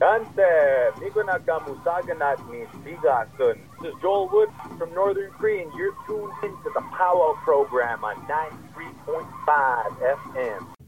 Gante, Migo Nagamusaga ni Sigasun. This is Joel Wood from Northern Cree, and you're tuned into the Powwow program on 93.5 FM.